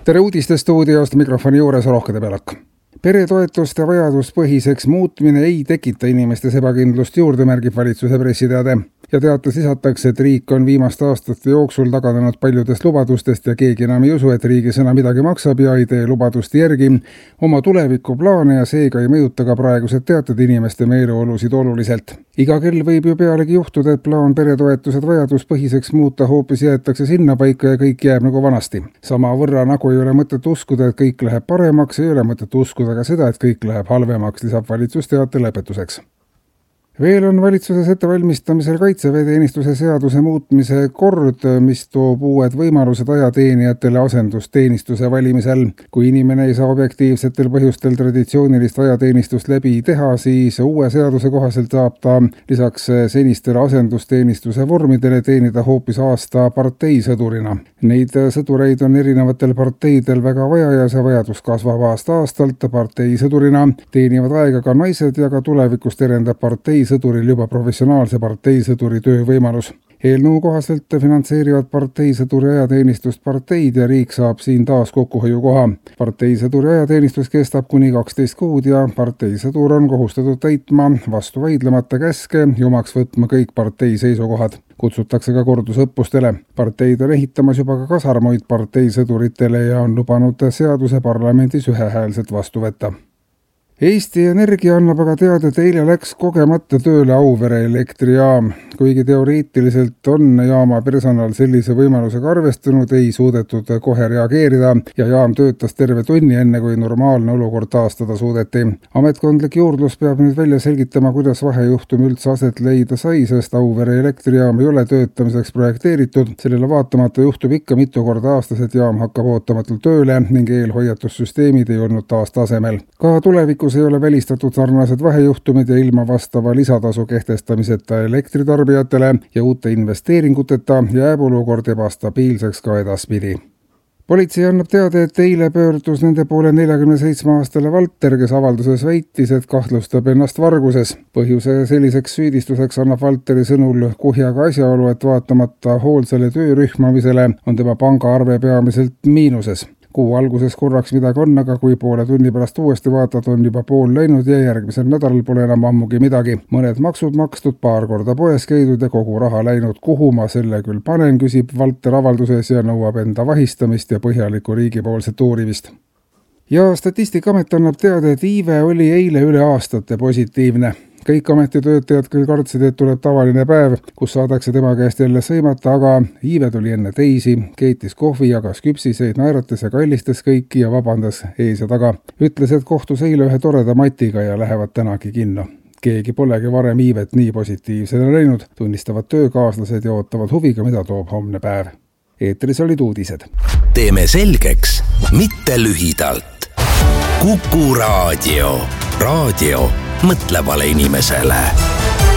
Tere uudistestuudiost, mikrofoni juures Rohkede Pelak. Peretoetuste vajaduspõhiseks muutmine ei tekita inimestes ebakindlust juurde, märgib valitsuse pressiteade. Ja teates lisatakse, et riik on viimaste aastate jooksul taganenud paljudest lubadustest ja keegi enam ei usu, et riigi sõna midagi maksab ja ei tee lubaduste järgi oma tulevikuplaane ja seega ei mõjuta ka praegused teated inimeste meeleolusid oluliselt. Iga kell võib ju pealegi juhtuda, et plaan peretoetused vajaduspõhiseks muuta hoopis jäetakse sinna paika ja kõik jääb nagu vanasti. Sama võrra nagu ei ole mõtet uskuda, et kõik läheb paremaks, ei ole mõtet uskuda ka seda, et kõik läheb halvemaks, lisab valitsusteate lõpetuseks. Veel on valitsuses ettevalmistamisel kaitseväeteenistuse seaduse muutmise kord, mis toob uued võimalused ajateenijatele asendusteenistuse valimisel. Kui inimene ei saa objektiivsetel põhjustel traditsioonilist ajateenistust läbi teha, siis uue seaduse kohaselt saab ta lisaks senistele asendusteenistuse vormidele teenida hoopis aasta parteisõdurina. Neid sõdureid on erinevatel parteidel väga vaja ja see vajadus kasvab aasta-aastalt. Parteisõdurina teenivad aega ka naised ja ka tulevikus terendab parteisõduril juba professionaalse parteisõduri töövõimalus. Eelnõu kohaselt finantseerivad parteisõduri ajateenistust parteid ja riik saab siin taas kokkuhoiukoha. Parteisõduri ajateenistus kestab kuni 12 kuud ja parteisõdur on kohustatud täitma vastu vaidlemata käske ja omaks võtma kõik partei seisukohad. Kutsutakse ka kordusõppustele. Parteid on ehitamas juba ka kasarmoid parteisõduritele ja on lubanud seaduse parlamendis ühehäälselt vastu võtta. Eesti Energia annab aga teada, et eile läks kogemata tööle Auvere elektrijaam. Kuigi teoreetiliselt on jaama personal sellise võimalusega arvestanud, ei suudetud kohe reageerida ja jaam töötas terve tunni enne, kui normaalne olukord taastada suudeti. Ametkondlik juurdlus peab nüüd välja selgitama, kuidas vahejuhtum üldse aset leida sai, sest Auvere elektrijaam ei ole töötamiseks projekteeritud. Sellele vaatamata juhtub ikka mitu korda aastas, et jaam hakkab ootamatult tööle ning eelhoiatussüsteemid ei olnud taas tasemel. Ka tulevikus ei ole välistatud sarnased vahejuhtumid ja ilma vastava lisatasu kehtestamiseta elektritarbijatele ja uute investeeringuteta jääb olukord ebastabiilseks ka edaspidi. Politsei annab teada, et eile pöördus nende poole 47-aastane Valter, kes avalduses väitis, et kahtlustab ennast varguses. Põhjuse selliseks süüdistuseks annab Valteri sõnul kuhjaga asjaolu, et vaatamata hoolsale töörühmamisele on tema pangaarve peamiselt miinuses. Kuu alguses korraks midagi on, aga kui poole tunni pärast uuesti vaatad, on juba pool läinud ja järgmisel nädalal pole enam ammugi midagi. Mõned maksud makstud, paar korda poes käidud ja kogu raha läinud. Kuhu ma selle küll panen, küsib Valter avalduses ja nõuab enda vahistamist ja põhjalikku riigipoolset uurimist. Ja Statistikaamet annab teada, et iive oli eile üle aastate positiivne. Kõik ametitöötajad küll kartsid, et tuleb tavaline päev, kus saadakse tema käest jälle sõimata, aga iive tuli enne teisi, keetis kohvi, jagas küpsiseid, naerates ja kallistas kõiki ja vabandas ees ja taga. Ütles, et kohtus eile ühe toreda Matiga ja lähevad tänagi kinno. Keegi polegi varem iivet nii positiivsena näinud, tunnistavad töökaaslased ja ootavad huviga, mida toob homne päev. Eetris olid uudised. Teeme selgeks, mitte lühidalt. Kuku Raadio. Raadio mõtlevale inimesele.